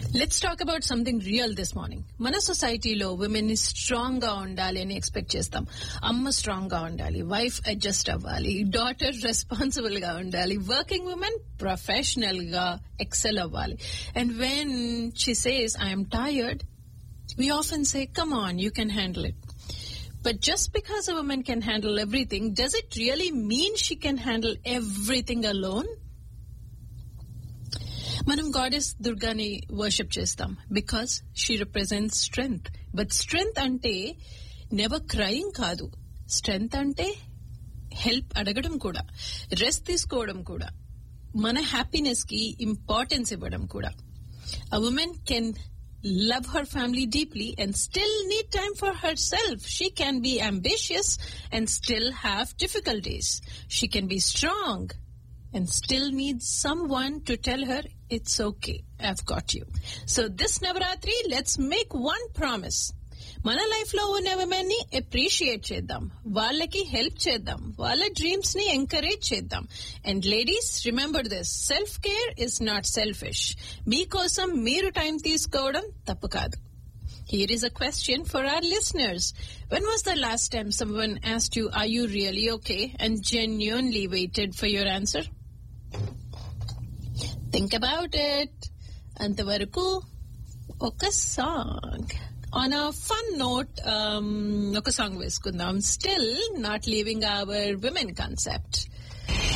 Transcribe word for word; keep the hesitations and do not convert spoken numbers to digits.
Let's talk about something real this morning. మన సొసైటీలో women ని స్ట్రాంగ్ గా ఉండాలి అని ఎక్స్పెక్ట్ చేస్తాం. అమ్మ స్ట్రాంగ్ గా ఉండాలి, వైఫ్ అడ్జస్ట్ అవ్వాలి, డాటర్ రెస్పాన్సిబుల్ గా ఉండాలి, వర్కింగ్ ఉమెన్ ప్రొఫెషనల్ గా ఎక్సెల్ అవ్వాలి. And when she says I'm tired, we often say, come on, you can handle it. But just because a woman can handle everything, does it really mean she can handle everything alone? మనం goddess దుర్గాని worship చేస్తాం because she represents strength. But strength అంటే never crying కాదు. Strength అంటే help అడగడం కూడా, rest తీసుకోవడం కూడా, మన హ్యాపీనెస్ కి ఇంపార్టెన్స్ ఇవ్వడం కూడా. A woman can love her family deeply and still need time for herself. She can be ambitious and still have difficulties. She can be strong and still need someone to tell her, it's okay, I've got you. So this Navaratri, let's make one promise. మన life లో ఉన్న women ని appreciate చేద్దాం, వాళ్ళకి help చేద్దాం, వాళ్ళ dreams ని encourage చేద్దాం. And ladies, remember this, self care is not selfish. మీకోసం మీరు టైం తీసుకోవడం తప్పు కాదు. Here is a question for our listeners. When was the last time someone asked you, are you really okay, and genuinely waited for your answer? Think about it. అంతవరకు ఒక song. On a fun note, um, ఒక song వేసుకుందాం. Still not leaving our women concept.